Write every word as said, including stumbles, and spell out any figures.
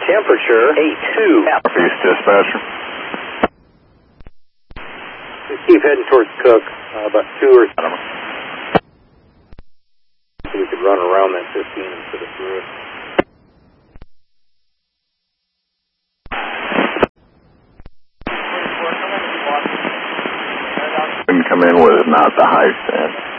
temperature, eight two. Northeast dispatcher. Just keep heading towards Cook, uh, about two or so we could run around that fifteen instead of through it. Come in with not the high stand.